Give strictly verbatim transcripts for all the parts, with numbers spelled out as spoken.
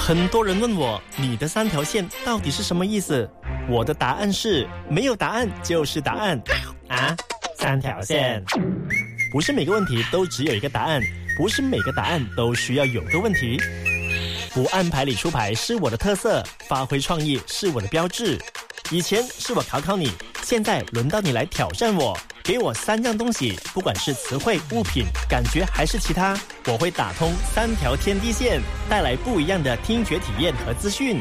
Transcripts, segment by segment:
很多人问我，你的三条线到底是什么意思？我的答案是，没有答案就是答案啊！三条线，不是每个问题都只有一个答案，不是每个答案都需要有个问题。不按牌理出牌是我的特色，发挥创意是我的标志。以前是我考考你，现在轮到你来挑战我。给我三样东西，不管是词汇、物品、感觉还是其他，我会打通三条天地线，带来不一样的听觉体验和资讯。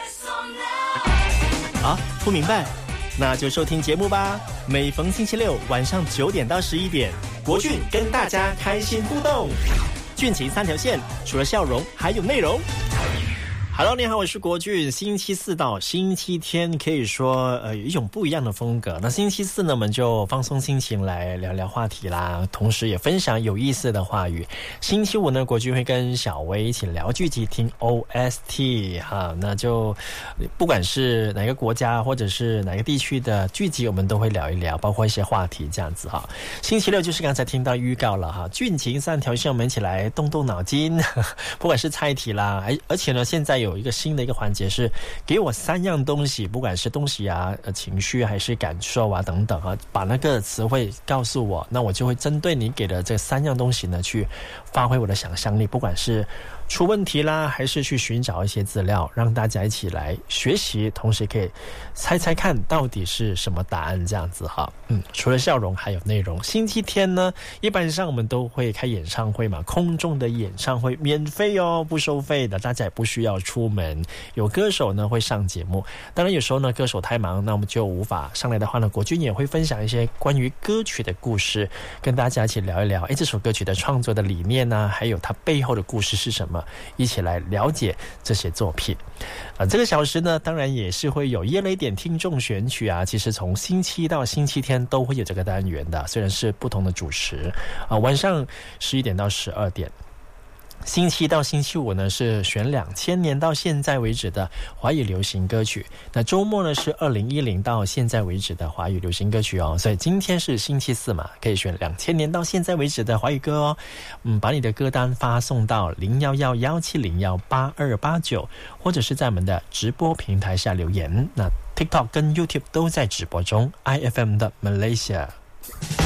啊，不明白？那就收听节目吧。每逢星期六晚上九点到十一点，国俊跟大家开心互动。俊情三条线，除了笑容，还有内容。Hello， 你好，我是国俊。星期四到星期天可以说呃有一种不一样的风格。那星期四呢，我们就放松心情来聊聊话题啦，同时也分享有意思的话语。星期五呢，国俊会跟小薇一起聊剧集，听 O S T 哈，那就不管是哪个国家或者是哪个地区的剧集，我们都会聊一聊，包括一些话题这样子哈。星期六就是刚才听到预告了哈，俊情三条线，我们一起来动动脑筋，不管是猜题啦，而且呢，现在有有一个新的一个环节是给我三样东西，不管是东西啊、呃、情绪还是感受啊等等啊，把那个词汇告诉我，那我就会针对你给的这三样东西呢去发挥我的想象力，不管是出问题啦，还是去寻找一些资料，让大家一起来学习，同时可以猜猜看到底是什么答案这样子哈。嗯，除了笑容还有内容。星期天呢，一般上我们都会开演唱会嘛，空中的演唱会免费哦，不收费的，大家也不需要出门。有歌手呢会上节目，当然有时候呢歌手太忙，那我们就无法上来的话呢，国军也会分享一些关于歌曲的故事，跟大家一起聊一聊，诶，这首歌曲的创作的理念啊，还有它背后的故事是什么，一起来了解这些作品。啊，这个小时呢，当然也是会有耶雷点听众选曲啊。其实从星期一到星期天都会有这个单元的，虽然是不同的主持啊。晚上十一点到十二点。星期一到星期五呢是选两千年到现在为止的华语流行歌曲，那周末呢是二零一零到现在为止的华语流行歌曲哦。所以今天是星期四嘛，可以选两千年到现在为止的华语歌哦。嗯，把你的歌单发送到零一一一七零一八二八九，或者是在我们的直播平台下留言。那 TikTok 跟 YouTube 都在直播中 ，I F M 的 Malaysia。